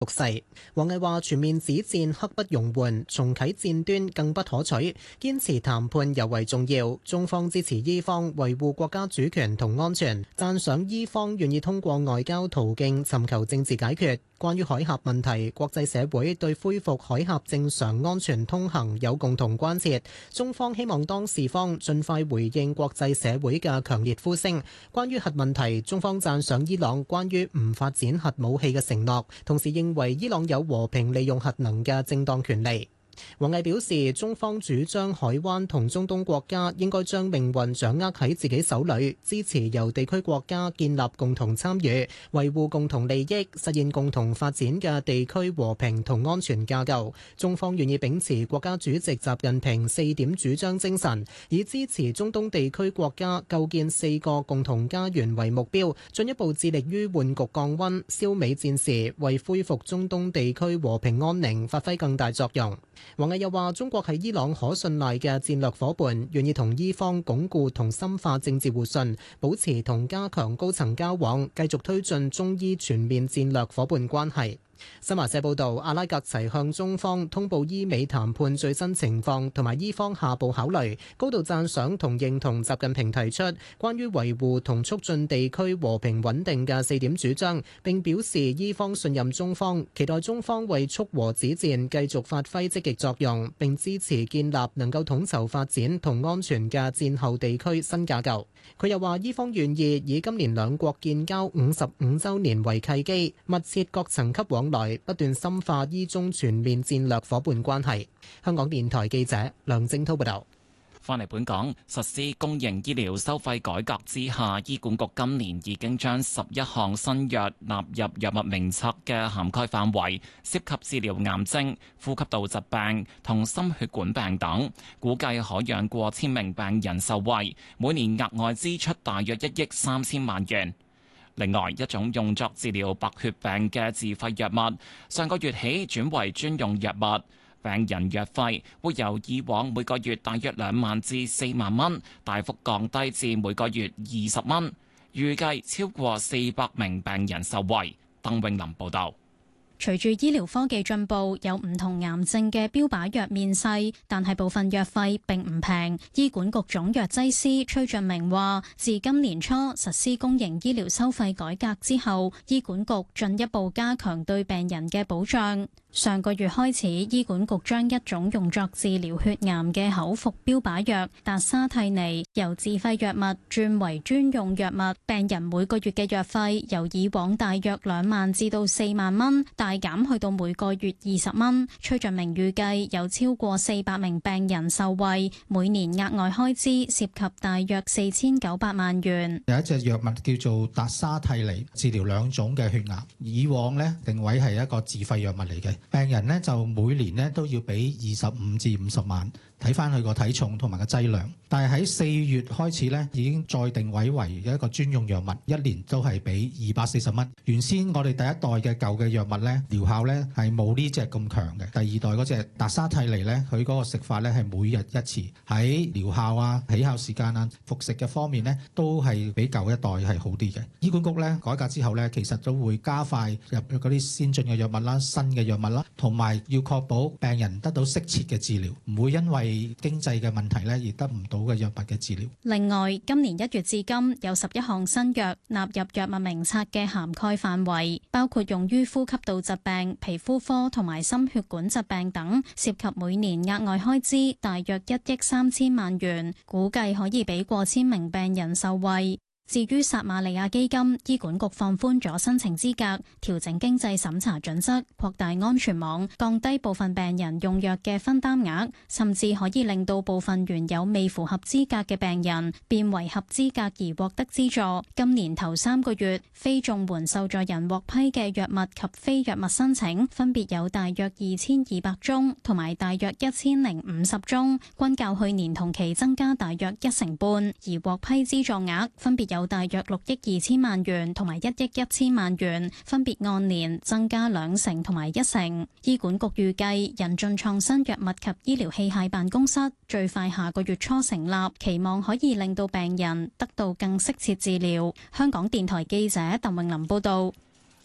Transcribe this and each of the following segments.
局勢。王毅話：全面止戰刻不容緩，重啟戰端更不可取，堅持談判尤為重要。中方支持伊方維護國家主權同安全，讚賞伊方願意通過外交途徑尋求政治解決。關於海峽問題，國際社會對恢復海峽正常安全通行有共同關切。中方希望當事方盡快回應國際社會嘅強烈呼聲。關於核問題，中方讚賞伊朗關於唔發展核武器嘅承諾，同時認為伊朗有和平利用核能嘅正當權利。王毅表示，中方主張海灣同中東國家應該將命運掌握喺自己手裏，支持由地區國家建立共同參與、維護共同利益、實現共同發展嘅地區和平同安全架構。中方願意秉持國家主席習近平4點主張精神，以支持中東地區國家構建4個共同家園為目標，進一步致力於緩局降溫、消弭戰事，為恢復中東地區和平安寧發揮更大作用。王毅又話：中國係伊朗可信賴嘅戰略夥伴，願意同伊方鞏固同深化政治互信，保持同加強高層交往，繼續推進中伊全面戰略夥伴關係。新華社報道，阿拉格齊向中方通報伊美談判最新情況同埋伊方下步考慮，高度讚賞同認同習近平提出關於維護同促進地區和平穩定嘅4點主張，並表示伊方信任中方，期待中方為促和止戰繼續發揮積極作用，並支持建立能夠統籌發展同安全嘅戰後地區新架構。佢又話，伊方願意以今年兩國建交55週年為契機，密切各層級往來，不斷深化伊中全面戰略夥伴關係。香港電台記者梁正滔報導。 返嚟本港，實施公營醫療收費改革之下，醫管局今年已經將11項新藥納入藥物名冊嘅涵蓋範圍，涉及治療癌症、呼吸道疾病同心血管病等，估計可讓過千名病人受惠，每年額外支出大約1億3千萬元。另外，一種用作治療白血病嘅自費藥物，上個月起轉為專用藥物。病人藥費會由以往每個月大約2萬至4萬蚊，大幅降低至每個月20蚊，預計超過400名病人受惠。鄧永林報導。 隨住醫療科技進步，有唔同癌症嘅標靶藥面世，但係部分藥費並唔平。醫管局總藥劑師崔俊明話，自今年初實施公營醫療收費改革之後，醫管局進一步加強對病人嘅保障。上個月開始，醫管局將一種用作治療血癌嘅口服標靶藥達沙替尼由自費藥物轉為專用藥物，病人每個月嘅藥費由以往大約2萬至到4萬蚊，大減去到每個月20蚊。崔俊明預計有超過400名病人受惠，每年額外開支涉及大約4900萬元。 有一隻藥物叫做達沙替尼，治療2種嘅血癌。以往呢定位係一個自費藥物嚟嘅。病人呢就每年呢都要俾25至50萬，睇翻佢個體重同埋個劑量。但係喺4月開始呢，已經再定位為一個專用藥物，一年都係俾240蚊。原先我哋第一代嘅舊嘅藥物呢，療效呢係冇呢隻咁強嘅。第二代嗰隻達沙替尼呢，佢嗰個食法呢係每日1次，喺療效啊、起效時間啊、服食嘅方面呢，都係比舊一代係好啲嘅。醫管局呢改革之後呢，其實都會加快入嗰啲先進嘅藥物啦、新嘅藥物啦，同埋要確保病人得到適切嘅治療，唔會因為經濟嘅問題呢而得唔到嘅藥物嘅治療。 另外，今年1月至今有11項新藥納入藥物名冊嘅涵蓋範圍，包括用於呼吸道疾病、皮膚科同埋心血管疾病等，涉及每年額外開支大約1億3千萬元，估計可以俾過千名病人受惠。至於撒瑪利亞基金，醫管局放寬咗申請資格，調整經濟審查準則，擴大安全網，降低部分病人用藥嘅分擔額，甚至可以令到部分原有未符合資格嘅病人變為合資格而獲得資助。今年頭3個月，非綜援受助人獲批嘅藥物及非藥物申請分別有大約2200宗同埋大約1050宗，均較去年同期增加大約1成半，而獲批資助額分別有大約6億2千萬元同埋1億1千萬元，分別按年增加2成同埋1成。醫管局預計引進創新藥物及醫療器械辦公室最快下個月初成立，期望可以令到病人得到更適切治療。香港電台記者鄧穎琳報道。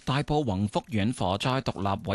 大埔宏福苑火災獨立委